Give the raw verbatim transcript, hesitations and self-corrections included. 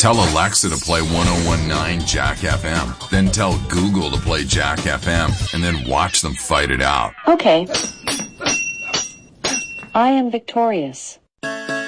Tell Alexa to play one oh one point nine Jack F M. Then tell Google to play Jack F M. And then watch them fight it out. Okay. I am victorious.